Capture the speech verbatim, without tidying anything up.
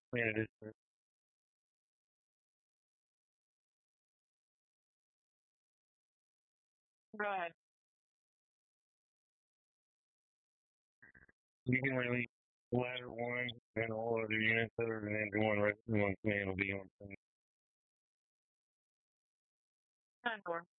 command district. Right. You can release ladder one, and all other units other than engine one, rest one command will be on. Nine four.